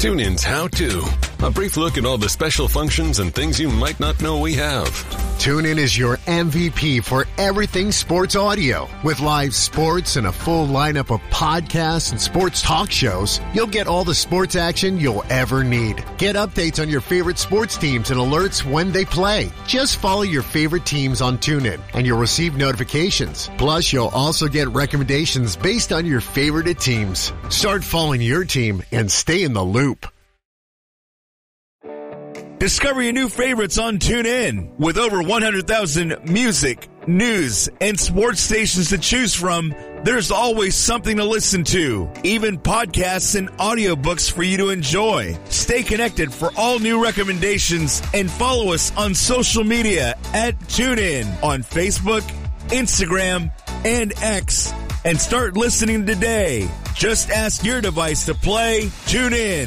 TuneIn's How To. A brief look at all the special functions and things you might not know we have. TuneIn is your MVP for everything sports audio. With live sports and a full lineup of podcasts and sports talk shows, you'll get all the sports action you'll ever need. Get updates on your favorite sports teams and alerts when they play. Just follow your favorite teams on TuneIn and you'll receive notifications. Plus, you'll also get recommendations based on your favorite teams. Start following your team and stay in the loop. Discover your new favorites on TuneIn. With over 100,000 music, news, and sports stations to choose from, there's always something to listen to. Even podcasts and audiobooks for you to enjoy. Stay connected for all new recommendations and follow us on social media at TuneIn on Facebook, Instagram, and X. And start listening today. Just ask your device to play TuneIn.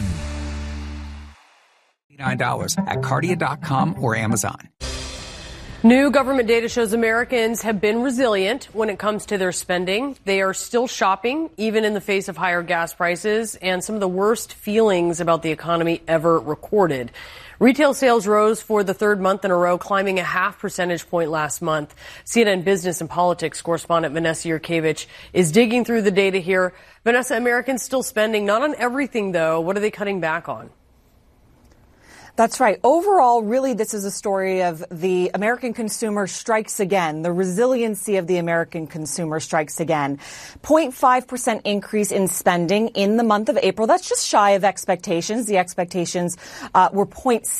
$9 at Cardia.com or Amazon. New government data shows Americans have been resilient when it comes to their spending. They are still shopping, even in the face of higher gas prices and some of the worst feelings about the economy ever recorded. Retail sales rose for the third month in a row, climbing a 0.5 percentage point last month. CNN business and politics correspondent Vanessa Yurkevich is digging through the data here. Vanessa, Americans still spending, not on everything, though. What are they cutting back on? That's right. Overall, really, this is a story of the American consumer strikes again. The resiliency of the American consumer strikes again. 0.5% increase in spending in the month of April. That's just shy of expectations. The expectations were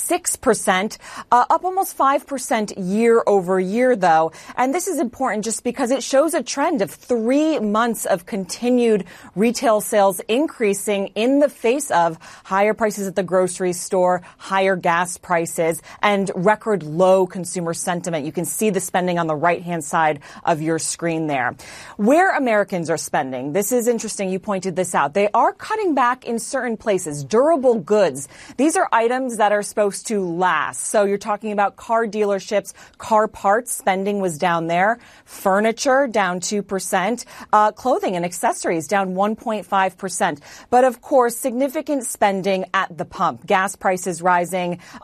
0.6%, up almost 5% year over year, though. And this is important just because it shows a trend of 3 months of continued retail sales increasing in the face of higher prices at the grocery store, higher gas prices, and record low consumer sentiment. You can see the spending on the right-hand side of your screen there. Where Americans are spending, this is interesting. You pointed this out. They are cutting back in certain places. Durable goods. These are items that are supposed to last. So you're talking about car dealerships, car parts. Spending was down there. Furniture down 2%. Clothing and accessories down 1.5%. But of course, significant spending at the pump. Gas prices rising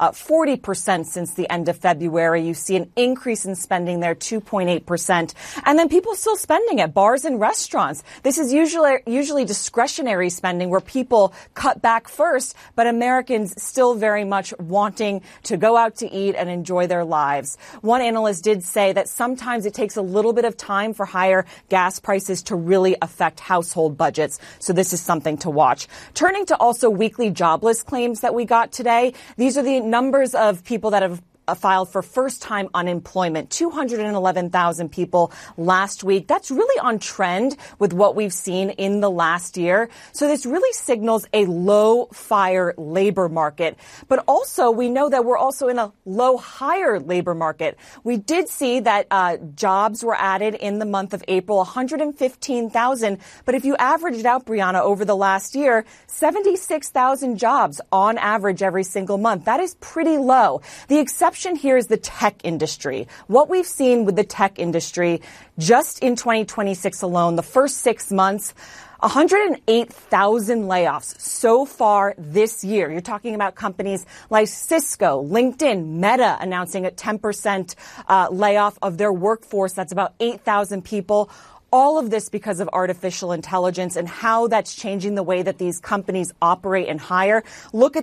40% since the end of February. You see an increase in spending there, 2.8%. And then people still spending at bars and restaurants. This is usually discretionary spending where people cut back first, but Americans still very much wanting to go out to eat and enjoy their lives. One analyst did say that sometimes it takes a little bit of time for higher gas prices to really affect household budgets. So this is something to watch. Turning to also weekly jobless claims that we got today. These are the numbers of people that have filed for first-time unemployment, 211,000 people last week. That's really on trend with what we've seen in the last year. So this really signals a low-fire labor market. But also, we know that we're also in a low-hire labor market. We did see that jobs were added in the month of April, 115,000. But if you average it out, Brianna, over the last year, 76,000 jobs on average every single month. That is pretty low. The exception here is the tech industry. What we've seen with the tech industry just in 2026 alone, the first 6 months, 108,000 layoffs so far this year. You're talking about companies like Cisco, LinkedIn, Meta announcing a 10% layoff of their workforce. That's about 8,000 people. All of this because of artificial intelligence and how that's changing the way that these companies operate and hire. Look at